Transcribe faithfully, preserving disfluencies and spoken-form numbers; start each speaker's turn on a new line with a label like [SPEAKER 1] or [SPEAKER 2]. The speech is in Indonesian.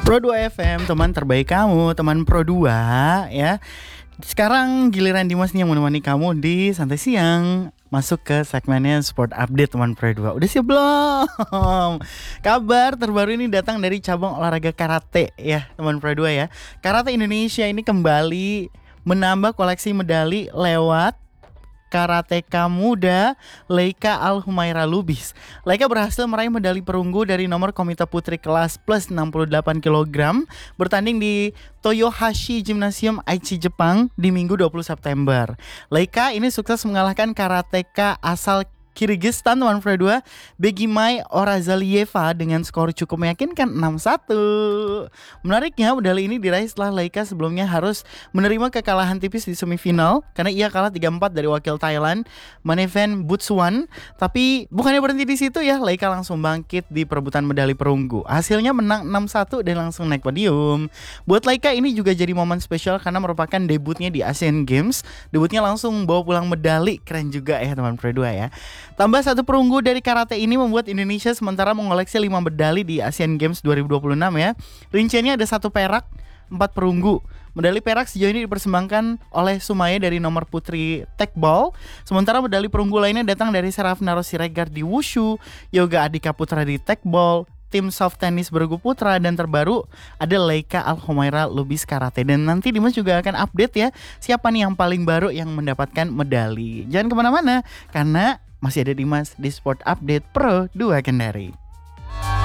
[SPEAKER 1] Pro dua F M, teman terbaik kamu, teman Pro dua ya. Sekarang giliran Dimas nih yang menemani kamu di Santai Siang. Masuk ke segmennya Sport Update teman Pro dua. Udah siap belum? Kabar terbaru ini datang dari cabang olahraga karate ya teman Pro dua ya. Karate Indonesia ini kembali menambah koleksi medali lewat karateka muda Leika Al-Humaira Lubis. Leika berhasil meraih medali perunggu dari nomor komite putri kelas plus enam puluh delapan kilogram bertanding di Toyohashi Gymnasium Aichi Jepang di Minggu dua puluh September. Leika ini sukses mengalahkan karateka asal Kyrgyzstan teman Pro dua Begimay Orazalieva dengan skor cukup meyakinkan enam satu. Menariknya medali ini diraih setelah Leika sebelumnya harus menerima kekalahan tipis di semifinal karena ia kalah tiga empat dari wakil Thailand Maneven Butsuwan. Tapi bukannya berhenti di situ ya, Leika langsung bangkit di perebutan medali perunggu. Hasilnya menang enam satu dan langsung naik podium. Buat Leika ini juga jadi momen spesial karena merupakan debutnya di Asian Games. Debutnya langsung bawa pulang medali, keren juga ya teman Pro dua ya. Tambah satu perunggu dari karate ini membuat Indonesia sementara mengoleksi lima medali di Asian Games dua ribu dua puluh enam ya. Rinciannya ada satu perak, empat perunggu. Medali perak sejauh ini dipersembahkan oleh Sumaya dari nomor putri tekball. Sementara medali perunggu lainnya datang dari Serafnaro Siregar di Wushu, Yoga Adika Putra di tekball, tim soft tennis bergu putra, dan terbaru ada Leika Al-Humaira Lubis karate. Dan nanti Dimas juga akan update ya siapa nih yang paling baru yang mendapatkan medali. Jangan kemana-mana karena masih ada Dimas di Sport Update Pro dua Kendari.